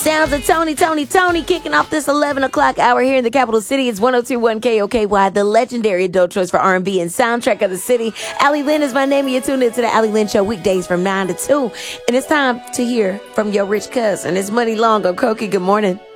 Sounds of Tony, kicking off this 11 o'clock hour here in the capital city. It's 102.1 KOKY, the legendary adult choice for R&B and soundtrack of the city. Allie Lynn is my name, and you're tuned into the Allie Lynn Show weekdays from 9 to 2. And it's time to hear from your rich cousin. It's Money Long on Koki. Good morning.